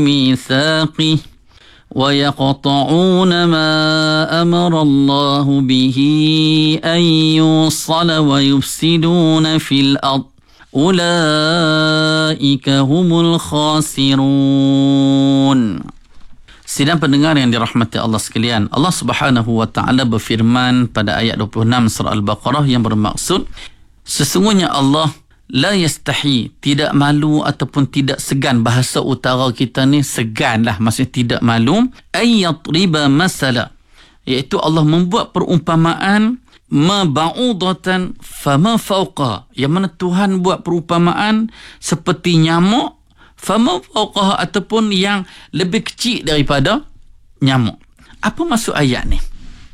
ميثاقه ويقطعون ما أمر الله به أن يوصل ويفسدون في الأرض أولئك هم الخاسرون. Sidang pendengar yang dirahmati Allah sekalian, Allah Subhanahu wa taala berfirman pada ayat 26 surah Al-Baqarah yang bermaksud sesungguhnya Allah la yastahi, tidak malu ataupun tidak segan. Bahasa utara kita ni segan lah, maksudnya tidak malu. Ayyatriba masala, iaitu Allah membuat perumpamaan ma ba'udatan fama fawqa, yang mana Tuhan buat perumpamaan seperti nyamuk, fama fawqaha, ataupun yang lebih kecil daripada nyamuk. Apa maksud ayat ni?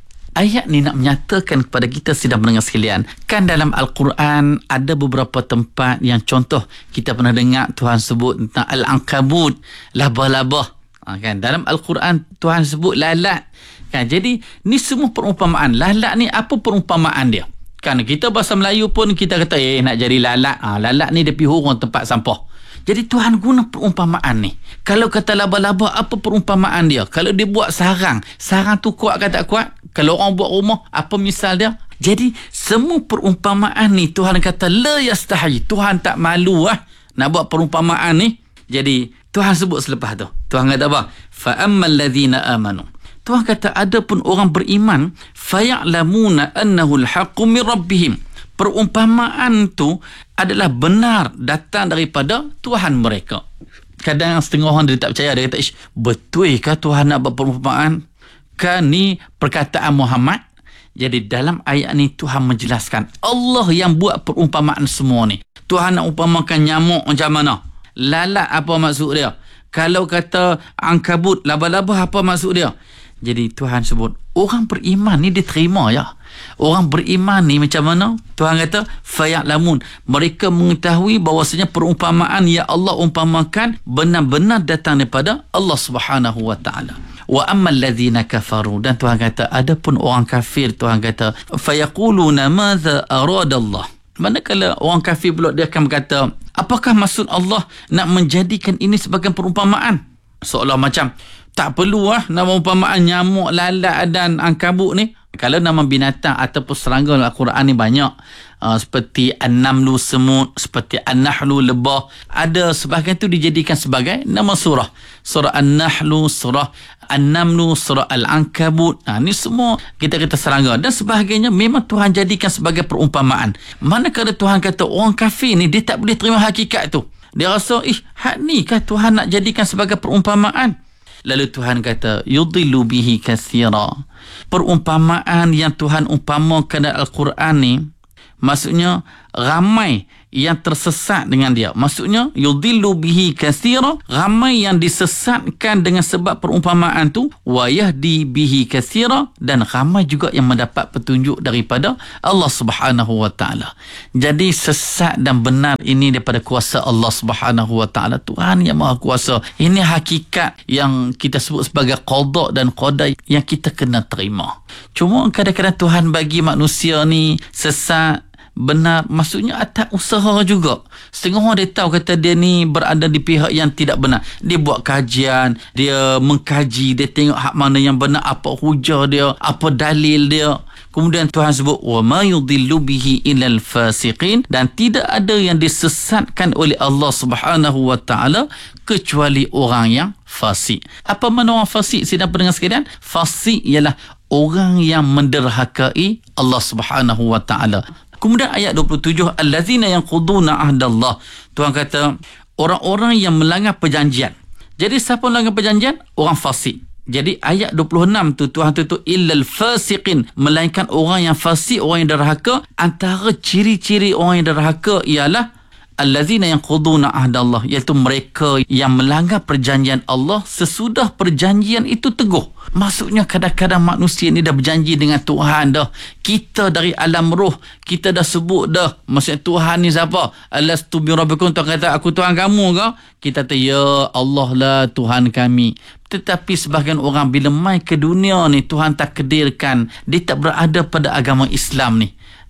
Ayat ni nak menyatakan kepada kita sidang pendengar sekalian, kan dalam Al-Quran ada beberapa tempat yang contoh kita pernah dengar Tuhan sebut tentang Al-Ankabut, laba-laba. Kan dalam Al-Quran Tuhan sebut lalat. Kan jadi ni semua perumpamaan. Lalat ni apa perumpamaan dia? Kan kita bahasa Melayu pun kita kata nak jadi lalat. Lalat ni dia pergi hurung tempat sampah. Jadi Tuhan guna perumpamaan ni. Kalau kata laba-laba, apa perumpamaan dia? Kalau dia buat sarang tu kuat ke tak kuat? Kalau orang buat rumah, apa misal dia? Jadi semua perumpamaan ni Tuhan kata la yastahi, Tuhan tak malu nak buat perumpamaan ni. Jadi Tuhan sebut selepas tu, Tuhan kata apa? Fa ammal ladzina amanu, Tuhan kata ada pun orang beriman, faya'lamuna annahu al-haqqu min rabbihim, perumpamaan tu adalah benar datang daripada Tuhan mereka. Kadang setengah orang dia tak percaya, dia kata betul ke Tuhan nak buat perumpamaan? Kan ni perkataan Muhammad. Jadi dalam ayat ni Tuhan menjelaskan Allah yang buat perumpamaan semua ni. Tuhan nak umpamakan nyamuk macam mana? Lalat apa maksud dia? Kalau kata angkabut, laba-laba apa maksud dia? Jadi Tuhan sebut orang beriman ni dia terima ya. Orang beriman ni macam mana? Tuhan kata faya'lamun, mereka mengetahui bahawasanya perumpamaan yang Allah umpamakan benar-benar datang daripada Allah Subhanahu wa taala. Wa ammal ladzina kafaru, dan Tuhan kata adapun orang kafir, Tuhan kata fayaquluna madza aradallah, manakala orang kafir pula dia akan berkata apakah maksud Allah nak menjadikan ini sebagai perumpamaan? Seolah macam tak perlu nak perumpamaan nyamuk, lalat dan angkabut ni. Kalau nama binatang ataupun serangga dalam Al-Quran ni banyak, seperti An-Namlu semut, seperti An-Nahlu lebah. Ada sebahagian tu dijadikan sebagai nama surah. Surah An-Nahlu, surah An-Namlu, surah Al-Ankabut. Ni semua kita kata serangga. Dan sebahagiannya memang Tuhan jadikan sebagai perumpamaan. Manakala Tuhan kata orang kafir ni dia tak boleh terima hakikat tu. Dia rasa hak ni kah Tuhan nak jadikan sebagai perumpamaan? Lalu Tuhan kata yudillu bihi katsira. Perumpamaan yang Tuhan umpamakan dalam Al-Quran ni maksudnya ramai yang tersesat dengan dia. Maksudnya yudillu bihi katsira, ramai yang disesatkan dengan sebab perumpamaan tu, wa yahdi bihi katsira, dan ramai juga yang mendapat petunjuk daripada Allah Subhanahu wa taala. Jadi sesat dan benar ini daripada kuasa Allah Subhanahu wa taala, Tuhan yang Maha Kuasa. Ini hakikat yang kita sebut sebagai qada dan qada yang kita kena terima. Cuma kadang-kadang Tuhan bagi manusia ni sesat benar, maksudnya atas usaha juga. Setengah orang dia tahu kata dia ni berada di pihak yang tidak benar. Dia buat kajian, dia mengkaji, dia tengok hak mana yang benar, apa hujah dia, apa dalil dia. Kemudian Tuhan sebut wa ma yudillu bihi illal fasiqin, dan tidak ada yang disesatkan oleh Allah Subhanahu wa taala kecuali orang yang fasik. Apa makna orang fasik? Sidang pendengar sekalian, fasik ialah orang yang menderhakai Allah Subhanahu wa taala. Kemudian ayat 27, allazina yanquduna ahdallah, Tuhan kata orang-orang yang melanggar perjanjian. Jadi siapa melanggar perjanjian? Orang fasik. Jadi ayat 26 tu Tuhan tutup illal fasiqin, melainkan orang yang fasik, orang yang derhaka. Antara ciri-ciri orang yang derhaka ialah allazina yanquduna ahdallah, iaitu mereka yang melanggar perjanjian Allah sesudah perjanjian itu teguh. Maksudnya kadang-kadang manusia ni dah berjanji dengan Tuhan dah. Kita dari alam roh, kita dah sebut dah. Maksudnya Tuhan ni siapa? Alastu bi rabbikum, Tuhan kata aku Tuhan kamu ke? Kita kata ya Allah lah Tuhan kami. Tetapi sebahagian orang bila mai ke dunia ni, Tuhan takdirkan dia tak berada pada agama Islam ni.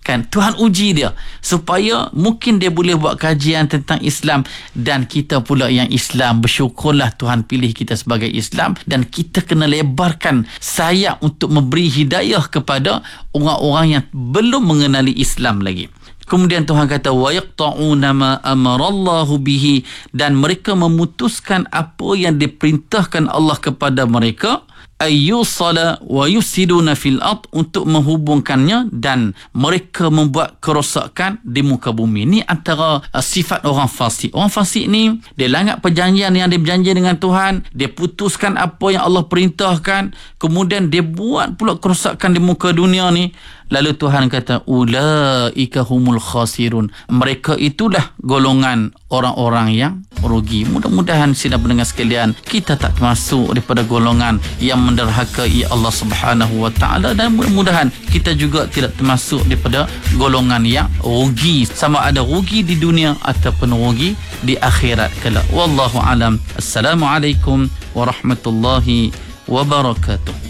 Kan, Tuhan uji dia supaya mungkin dia boleh buat kajian tentang Islam, dan kita pula yang Islam, bersyukurlah Tuhan pilih kita sebagai Islam, dan kita kena lebarkan sayap untuk memberi hidayah kepada orang-orang yang belum mengenali Islam lagi. Kemudian Tuhan kata wa yaqta'una ma amarallahu bihi, dan mereka memutuskan apa yang diperintahkan Allah kepada mereka, ayyusala wa yusiduna fil ard, untuk menghubungkannya, dan mereka membuat kerosakan di muka bumi. Ini antara sifat orang fasik. Orang fasik ni, dia langgar perjanjian yang dia berjanji dengan Tuhan, dia putuskan apa yang Allah perintahkan, kemudian dia buat pula kerosakan di muka dunia ni. Lalu Tuhan kata ulaika humul khasirun, mereka itulah golongan orang-orang yang rugi. Mudah-mudahan sidang pendengar sekalian, kita tak termasuk daripada golongan yang menderhakai Allah Subhanahu wa taala, dan mudah-mudahan kita juga tidak termasuk daripada golongan yang rugi, sama ada rugi di dunia ataupun rugi di akhirat kelak. Wallahu alam. Assalamualaikum warahmatullahi wabarakatuh.